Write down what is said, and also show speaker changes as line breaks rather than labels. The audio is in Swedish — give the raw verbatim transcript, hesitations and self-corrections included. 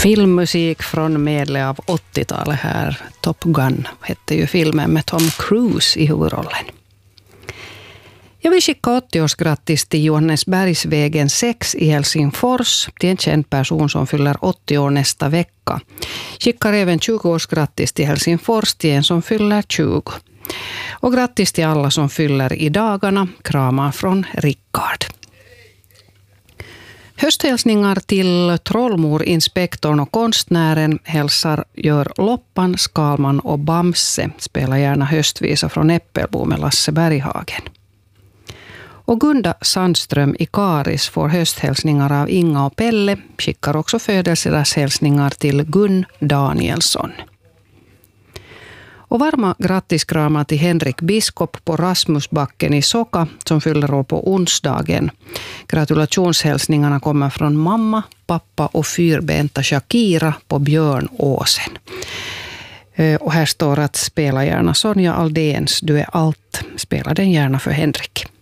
Filmmusik från medle av åttiotalet här. Top Gun hette ju filmen med Tom Cruise i huvudrollen. Jag vill skicka åttioårsgrattis till Johannesbergsvägen sex i Helsingfors till en känd person som fyller åttio år nästa vecka. Skickar även tjugoårsgrattis till Helsingfors till en som fyller tjugo. Och grattis till alla som fyller i dagarna. Kramar från Rickard. Hösthälsningar till trollmor, inspektorn och konstnären hälsar gör Loppan, Skalman och Bamse. Spelar gärna höstvisa från Äppelbo med Lasse Berghagen. Och Gunda Sandström i Karis får hösthälsningar av Inga och Pelle. Skickar också födelsedagshälsningar till Gun Danielsson. Och varma grattiskramar till Henrik Biskop på Rasmusbacken i Soka som fyller år på onsdagen. Gratulationshälsningarna kommer från mamma, pappa och fyrbenta Shakira på Björnåsen. Och här står att spela gärna Sonja Aldéns Du är allt. Spela den gärna för Henrik.